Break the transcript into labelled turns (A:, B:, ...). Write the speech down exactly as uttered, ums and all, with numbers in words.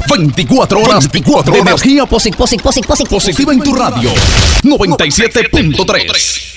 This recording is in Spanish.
A: veinticuatro horas, veinticuatro
B: de
A: horas
B: energía posi- posi- posi- posi-
A: positiva en tu radio. noventa y siete punto tres.